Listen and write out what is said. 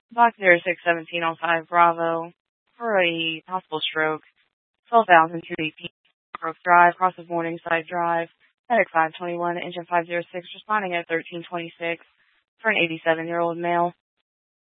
Box 061705 Bravo for a possible stroke. 12,218 Brook Drive, cross of Morningside Drive. Medic 521, engine 506, responding at 1326 for an 87-year-old male.